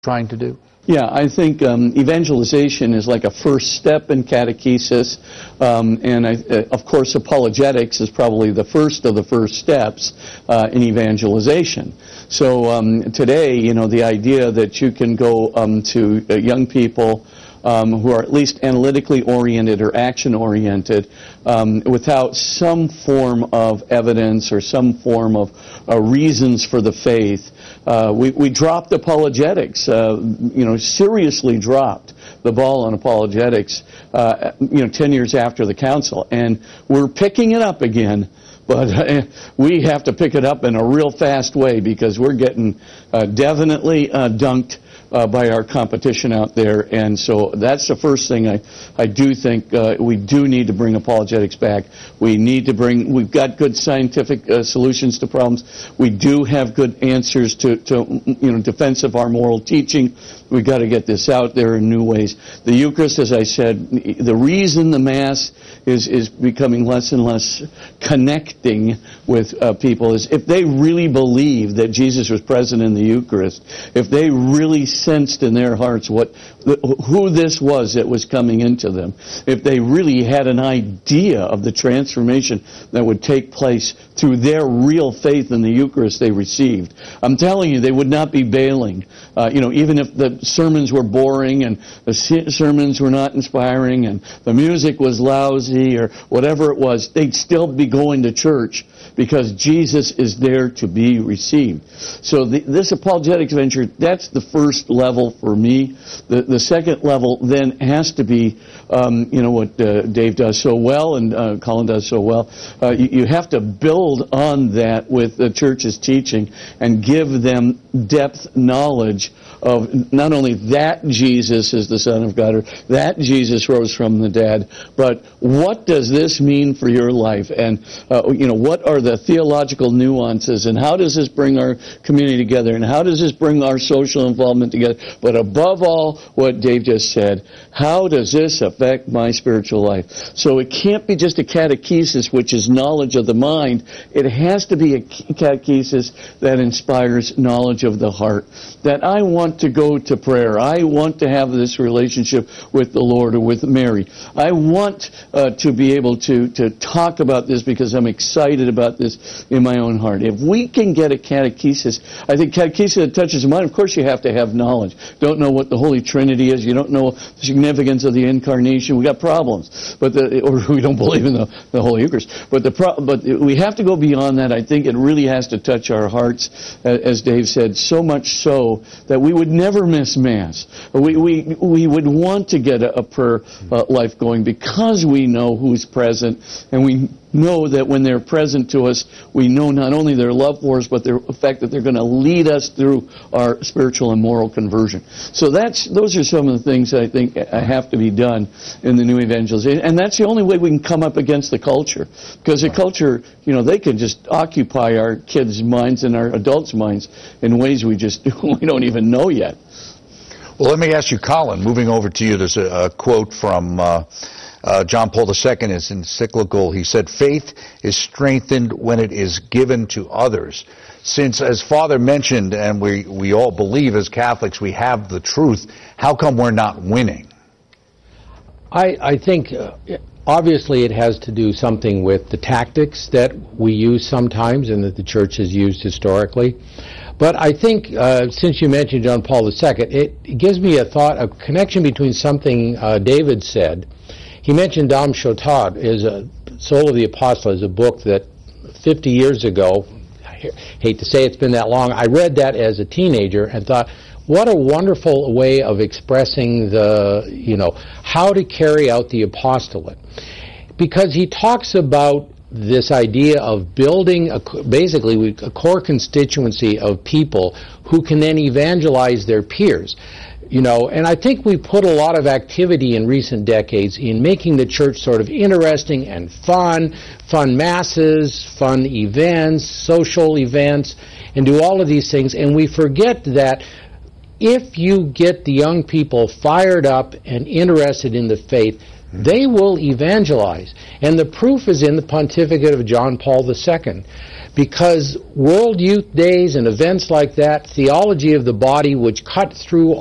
trying to do? Yeah, I think evangelization is like a first step in catechesis, and of course apologetics is probably the first of the first steps in evangelization. So today, the idea that you can go to young people who are at least analytically oriented or action oriented without some form of evidence or some form of reasons for the faith. We dropped apologetics, seriously dropped the ball on apologetics, 10 years after the council. And we're picking it up again. But we have to pick it up in a real fast way because we're getting definitely dunked by our competition out there. And so that's the first thing I do think we do need to bring apologetics back. We've got good scientific solutions to problems. We do have good answers to defense of our moral teaching. We've got to get this out there in new ways. The Eucharist, as I said, the reason the Mass is becoming less and less connecting with people is if they really believe that Jesus was present in the Eucharist, if they really sensed in their hearts who this was that was coming into them, if they really had an idea of the transformation that would take place through their real faith in the Eucharist they received, I'm telling you, they would not be bailing. Even if the sermons were boring and the sermons were not inspiring and the music was lousy or whatever it was, they'd still be going to church because Jesus is there to be received. So this apologetics venture, that's the first level for me. The second level then has to be, what Dave does so well and Colin does so well. You have to build on that with the church's teaching and give them depth knowledge of not only that Jesus is the Son of God or that Jesus rose from the dead, but what does this mean for your life? And, what are the theological nuances and how does this bring our community together and how does this bring our social involvement together? But above all, what Dave just said, how does this affect my spiritual life? So it can't be just a catechesis, which is knowledge of the mind. It has to be a catechesis that inspires knowledge of the heart. That I want to go to prayer. I want to have this relationship with the Lord or with Mary. I want to be able to talk about this because I'm excited about this in my own heart. If we can get a catechesis, I think catechesis that touches the mind, of course you have to have knowledge. Don't know what the Holy Trinity is. You don't know the significance of the Incarnation. We got problems. Or we don't believe in the Holy Eucharist. But we have to go beyond that. I think it really has to touch our hearts, as Dave said, so much so that we would never miss Mass. We would want to get a prayer life going because we know who's present and we know that when they're present to us, we know not only their love for us, but the fact that they're going to lead us through our spiritual and moral conversion. So those are some of the things that I think have to be done in the new evangelization. And that's the only way we can come up against the culture. Because the culture, they can just occupy our kids' minds and our adults' minds in ways we don't even know yet. Well, let me ask you, Colin, moving over to you, there's a quote from John Paul II in his encyclical. He said, "Faith is strengthened when it is given to others." Since, as Father mentioned, and we all believe as Catholics we have the truth, how come we're not winning? I think obviously it has to do something with the tactics that we use sometimes and that the Church has used historically. But I think, since you mentioned John Paul II, it gives me a connection between something David said. He mentioned Dom Chautaud, Soul of the Apostle, is a book that 50 years ago, I hate to say it's been that long, I read that as a teenager and thought, what a wonderful way of expressing how to carry out the apostolate. Because he talks about this idea of building basically a core constituency of people who can then evangelize their peers. And I think we put a lot of activity in recent decades in making the church sort of interesting and fun masses, fun events, social events, and do all of these things. And we forget that if you get the young people fired up and interested in the faith, They will evangelize. And the proof is in the pontificate of John Paul II. Because World Youth Days and events like that, theology of the body, which cut through